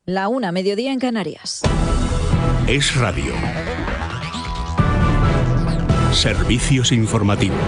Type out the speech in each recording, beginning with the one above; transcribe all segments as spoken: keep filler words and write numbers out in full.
La una, mediodía en Canarias. Es Radio. Servicios informativos.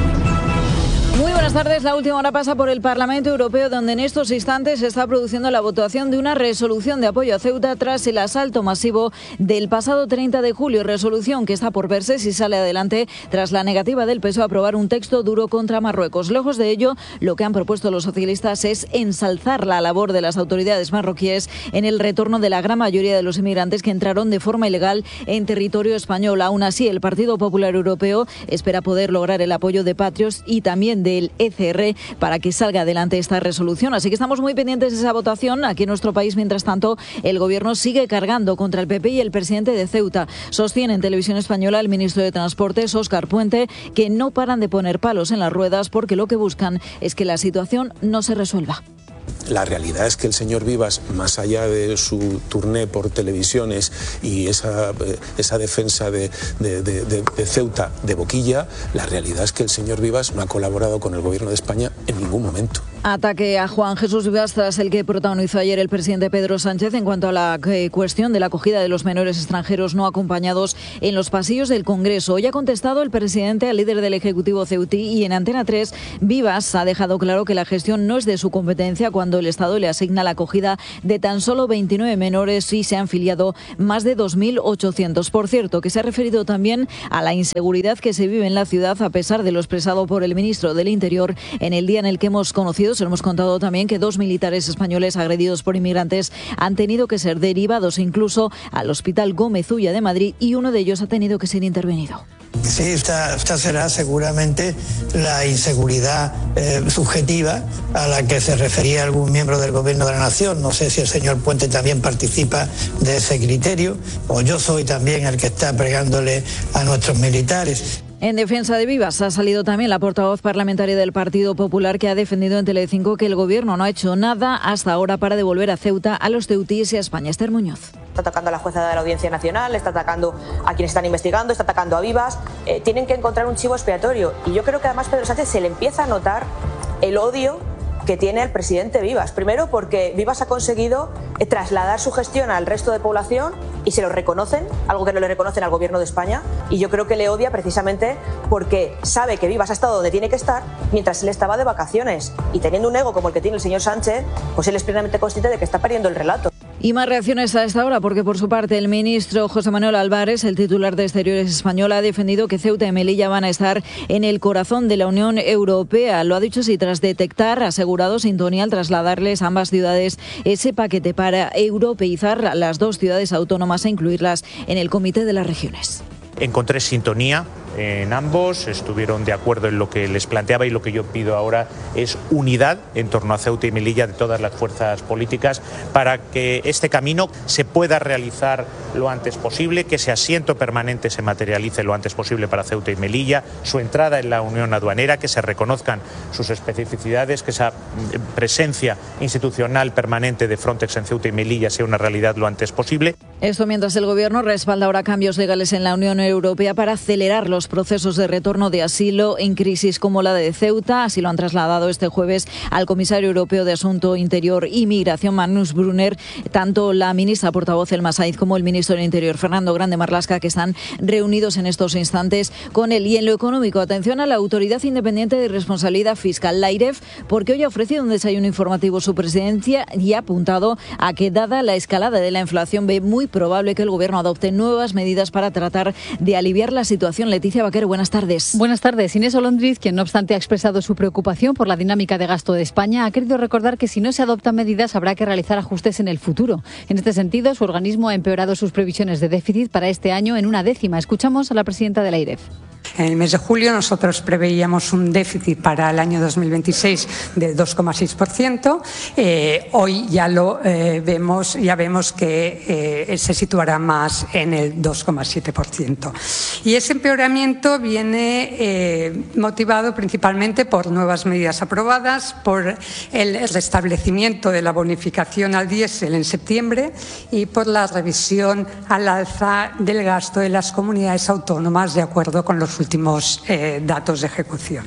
Muy buenas tardes. La última hora pasa por el Parlamento Europeo, donde en estos instantes se está produciendo la votación de una resolución de apoyo a Ceuta tras el asalto masivo del pasado treinta de julio. Resolución que está por verse si sale adelante tras la negativa del P S O E a aprobar un texto duro contra Marruecos. Lejos de ello, lo que han propuesto los socialistas es ensalzar la labor de las autoridades marroquíes en el retorno de la gran mayoría de los inmigrantes que entraron de forma ilegal en territorio español. Aún así, el Partido Popular Europeo espera poder lograr el apoyo de Patrios y también de del E C R para que salga adelante esta resolución. Así que estamos muy pendientes de esa votación. Aquí en nuestro país, mientras tanto, el Gobierno sigue cargando contra el P P y el presidente de Ceuta. Sostiene en Televisión Española el ministro de Transportes, Óscar Puente, que no paran de poner palos en las ruedas porque lo que buscan es que la situación no se resuelva. La realidad es que el señor Vivas, más allá de su turné por televisiones y esa, esa defensa de, de, de, de Ceuta de boquilla, la realidad es que el señor Vivas no ha colaborado con el Gobierno de España en ningún momento. Ataque a Juan Jesús Vivas tras el que protagonizó ayer el presidente Pedro Sánchez en cuanto a la eh, cuestión de la acogida de los menores extranjeros no acompañados en los pasillos del Congreso. Hoy ha contestado el presidente al líder del Ejecutivo ceutí y en Antena tres Vivas ha dejado claro que la gestión no es de su competencia cuando el Estado le asigna la acogida de tan solo veintinueve menores y se han filiado más de dos mil ochocientos. Por cierto, que se ha referido también a la inseguridad que se vive en la ciudad a pesar de lo expresado por el ministro del Interior en el día en el que hemos conocido. Se lo hemos contado también que dos militares españoles agredidos por inmigrantes han tenido que ser derivados incluso al Hospital Gómez Ulla de Madrid y uno de ellos ha tenido que ser intervenido. Sí, esta, esta será seguramente la inseguridad eh, subjetiva a la que se refería algún miembro del Gobierno de la Nación. No sé si el señor Puente también participa de ese criterio o yo soy también el que está pregándole a nuestros militares. En defensa de Vivas ha salido también la portavoz parlamentaria del Partido Popular, que ha defendido en Telecinco que el Gobierno no ha hecho nada hasta ahora para devolver a Ceuta a los ceutíes y a España. Esther Muñoz. Está atacando a la jueza de la Audiencia Nacional, está atacando a quienes están investigando, está atacando a Vivas. Eh, tienen que encontrar un chivo expiatorio. Y yo creo que además Pedro Sánchez se le empieza a notar el odio que tiene el presidente Vivas. Primero porque Vivas ha conseguido trasladar su gestión al resto de población y se lo reconocen, algo que no le reconocen al Gobierno de España, y yo creo que le odia precisamente porque sabe que Vivas ha estado donde tiene que estar mientras él estaba de vacaciones, y teniendo un ego como el que tiene el señor Sánchez, pues él es plenamente consciente de que está perdiendo el relato. Y más reacciones a esta hora, porque por su parte el ministro José Manuel Álvarez, el titular de Exteriores español, ha defendido que Ceuta y Melilla van a estar en el corazón de la Unión Europea. Lo ha dicho así tras detectar, asegurado, sintonía al trasladarles a ambas ciudades ese paquete para europeizar las dos ciudades autónomas e incluirlas en el Comité de las Regiones. Encontré sintonía en ambos, estuvieron de acuerdo en lo que les planteaba, y lo que yo pido ahora es unidad en torno a Ceuta y Melilla de todas las fuerzas políticas para que este camino se pueda realizar lo antes posible, que ese asiento permanente se materialice lo antes posible para Ceuta y Melilla, su entrada en la Unión Aduanera, que se reconozcan sus especificidades, que esa presencia institucional permanente de Frontex en Ceuta y Melilla sea una realidad lo antes posible. Esto mientras el Gobierno respalda ahora cambios legales en la Unión Europea para acelerar los procesos de retorno de asilo en crisis como la de Ceuta. Así lo han trasladado este jueves al comisario europeo de Asunto Interior y Migración, Magnus Brunner, tanto la ministra portavoz Elma Saiz como el ministro del Interior, Fernando Grande Marlaska, que están reunidos en estos instantes con él. Y en lo económico, atención a la Autoridad Independiente de Responsabilidad Fiscal, la AIREF, porque hoy ha ofrecido un desayuno informativo su presidencia y ha apuntado a que, dada la escalada de la inflación, ve muy probable que el Gobierno adopte nuevas medidas para tratar de aliviar la situación. Leticia Vaquero, buenas tardes. Buenas tardes. Inés Olondriz, quien no obstante ha expresado su preocupación por la dinámica de gasto de España, ha querido recordar que si no se adoptan medidas habrá que realizar ajustes en el futuro. En este sentido, su organismo ha empeorado sus previsiones de déficit para este año en una décima. Escuchamos a la presidenta de la AIREF. En el mes de julio nosotros preveíamos un déficit para el año dos mil veintiséis de dos coma seis por ciento. Eh, hoy ya lo eh, vemos, ya vemos que eh, se situará más en el dos coma siete por ciento. Y ese empeoramiento viene eh, motivado principalmente por nuevas medidas aprobadas, por el restablecimiento de la bonificación al diésel en septiembre y por la revisión al alza del gasto de las comunidades autónomas de acuerdo con los últimos eh, datos de ejecución.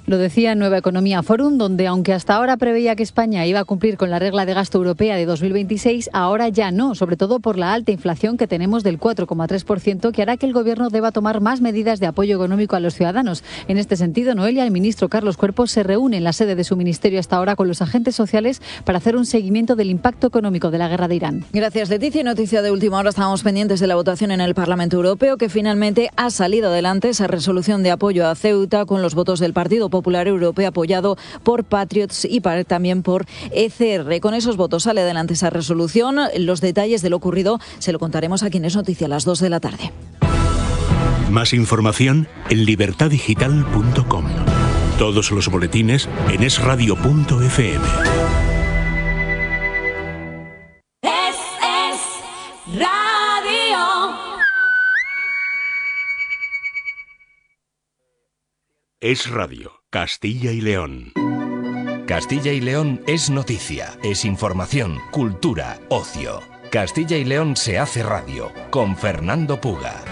Lo decía en Nueva Economía Forum, donde aunque hasta ahora preveía que España iba a cumplir con la regla de gasto europea de dos mil veintiséis, ahora ya no, sobre todo por la alta inflación que tenemos del cuatro coma tres por ciento, que hará que el Gobierno deba tomar más medidas de apoyo económico a los ciudadanos. En este sentido, Noelia, el ministro Carlos Cuerpo, se reúne en la sede de su ministerio hasta ahora con los agentes sociales para hacer un seguimiento del impacto económico de la guerra de Irán. Gracias, Leticia. Noticia de última hora, estábamos pendientes de la votación en el Parlamento Europeo, que finalmente ha salido adelante esa resolución de apoyo a Ceuta con los votos del Partido Popular Europeo, apoyado por Patriots y también por E C R. Con esos votos sale adelante esa resolución. Los detalles de lo ocurrido se lo contaremos aquí en Es Noticia a las dos de la tarde. Más información en libertad digital punto com. Todos los boletines en es radio punto efe eme. Es, es radio. Es Radio, Castilla y León. Castilla y León es noticia, es información, cultura, ocio. Castilla y León se hace radio, con Fernando Puga.